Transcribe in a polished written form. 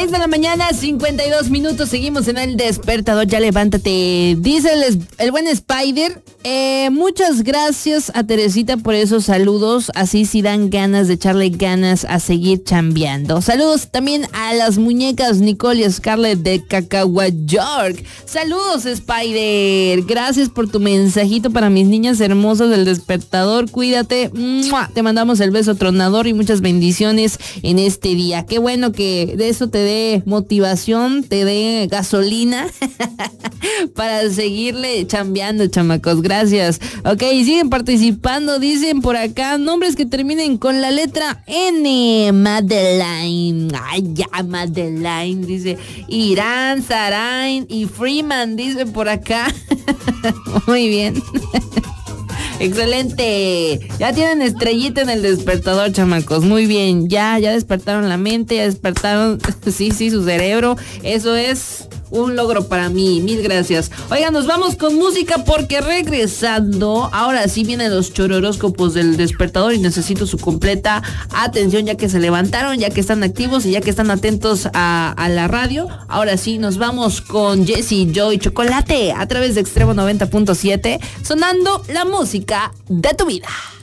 6 de la mañana, 52 minutos, seguimos en el despertador, ya levántate. Dice el buen Spider, muchas gracias a Teresita por esos saludos, así sí dan ganas de echarle ganas a seguir chambeando. Saludos también a las muñecas Nicole y Scarlett de Cacahuat York. Saludos, Spider, gracias por tu mensajito para mis niñas hermosas del despertador, cuídate. ¡Mua! Te mandamos el beso tronador y muchas bendiciones en este día. Qué bueno que de eso te dé motivación, te dé gasolina para seguirle chambeando, chamacos. Gracias. Ok, siguen participando. Dicen por acá nombres que terminen con la letra N. Madeline. Ay, ya, Madeline. Dice Irán, Sarain y Freeman. Dicen por acá. Muy bien. Excelente. Ya tienen estrellita en el despertador, chamacos. Muy bien. Ya despertaron la mente, ya despertaron, sí, su cerebro. Eso es un logro para mí. Mil gracias. Oigan, nos vamos con música porque regresando, ahora sí vienen los chororóscopos del despertador y necesito su completa atención ya que se levantaron, ya que están activos y ya que están atentos a la radio. Ahora sí, nos vamos con Jessie Joy Chocolate a través de Extremo 90.7, sonando la música de tu vida.